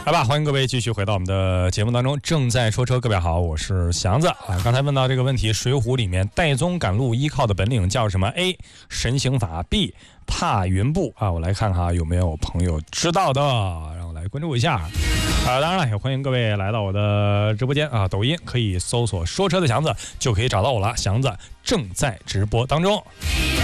来吧，欢迎各位继续回到我们的节目当中。正在说车，各位好，我是祥子啊。刚才问到这个问题，《水浒》里面戴宗赶路依靠的本领叫什么 ？A. 神行法 ，B. 踏云步啊。我来看看有没有朋友知道的，让我来关注一下。当然了，也欢迎各位来到我的直播间啊，抖音可以搜索"说车的祥子"就可以找到我了。祥子正在直播当中。